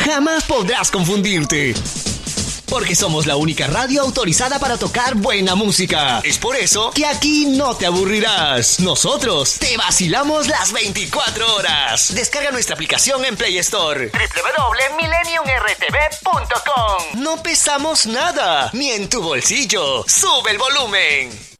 jamás podrás confundirte. Porque somos la única radio autorizada para tocar buena música. Es por eso que aquí no te aburrirás. Nosotros te vacilamos las 24 horas. Descarga nuestra aplicación en Play Store. www.millenniumrtv.com. No pesamos nada, ni en tu bolsillo. Sube el volumen.